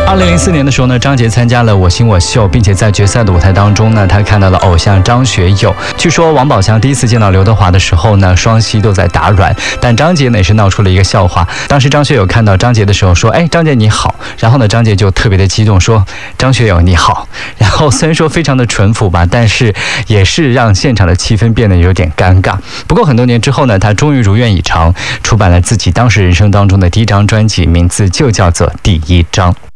2004年的时候呢，张杰参加了《我型我秀》，并且在决赛的舞台当中呢，他看到了偶像张学友。据说王宝强第一次见到刘德华的时候呢，双膝都在打软，但张杰呢也是闹出了一个笑话。当时张学友看到张杰的时候说：“哎，张杰你好。”然后呢，张杰就特别的激动说：“张学友你好。”然后虽然说非常的淳朴吧，但是也是让现场的气氛变得有点尴尬。不过很多年之后呢，他终于如愿以偿，出版了自己当时人生当中的第一张专辑，名字就叫做《第一章》。